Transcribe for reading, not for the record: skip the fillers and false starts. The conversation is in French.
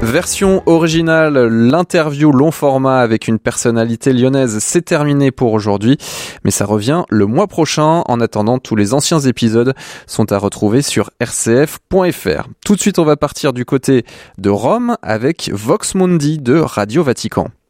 Version originale, l'interview long format avec une personnalité lyonnaise, c'est terminé pour aujourd'hui, mais ça revient le mois prochain. En attendant, tous les anciens épisodes sont à retrouver sur rcf.fr. Tout de suite, on va partir du côté de Rome avec Vox Mundi de Radio Vatican.